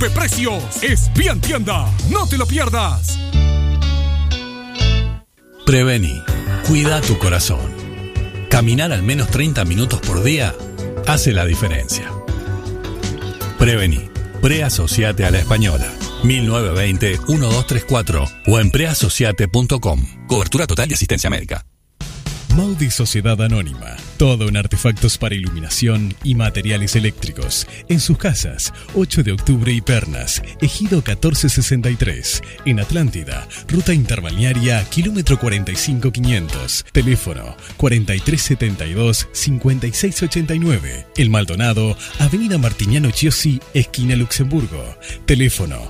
Rompeprecios. Es Bien Tienda. No te lo pierdas. Prevení. Cuida tu corazón. Caminar al menos 30 minutos por día hace la diferencia. Prevení. Preasociate a la Española. 1920-1234 o en preasociate.com. Cobertura total de asistencia médica. Maudi Sociedad Anónima. Todo en artefactos para iluminación y materiales eléctricos. En sus casas, 8 de octubre y Pernas, Ejido 1463. En Atlántida, Ruta Interbalnearia, kilómetro 45500. Teléfono 4372-5689. El Maldonado, Avenida Martiniano Chiosi, esquina Luxemburgo. Teléfono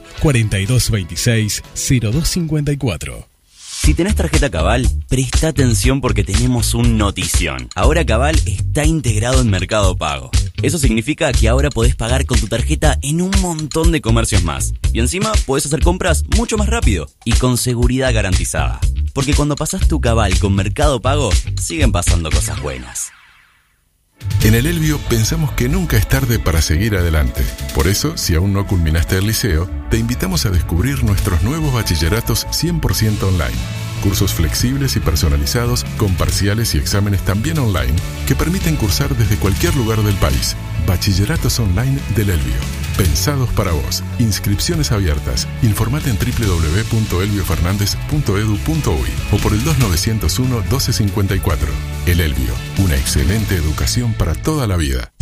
4226-0254. Si tenés tarjeta Cabal, presta atención porque tenemos un notición. Ahora Cabal está integrado en Mercado Pago. Eso significa que ahora podés pagar con tu tarjeta en un montón de comercios más. Y encima podés hacer compras mucho más rápido y con seguridad garantizada. Porque cuando pasás tu Cabal con Mercado Pago, siguen pasando cosas buenas. En el Elbio pensamos que nunca es tarde para seguir adelante. Por eso, si aún no culminaste el liceo, te invitamos a descubrir nuestros nuevos bachilleratos 100% online. Cursos flexibles y personalizados, con parciales y exámenes también online, que permiten cursar desde cualquier lugar del país. Bachilleratos online del Elbio. Pensados para vos. Inscripciones abiertas. Informate en www.elbiofernandez.edu.uy o por el 2901-1254. El Elbio. Una excelente educación para toda la vida.